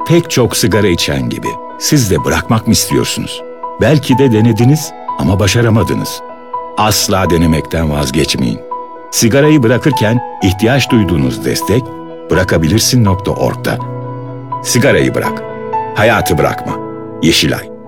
pek çok sigara içen gibi siz de bırakmak mı istiyorsunuz? Belki de denediniz ama başaramadınız. Asla denemekten vazgeçmeyin. Sigarayı bırakırken ihtiyaç duyduğunuz destek bırakabilirsin.org'da. Sigarayı bırak, hayatı bırakma. Yeşilay.